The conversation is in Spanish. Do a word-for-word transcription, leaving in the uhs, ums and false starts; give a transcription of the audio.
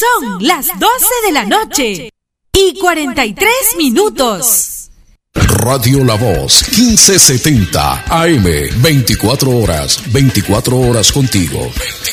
Son las doce de la noche y cuarenta y tres minutos. Radio La Voz, quince setenta A M, veinticuatro horas, veinticuatro horas contigo.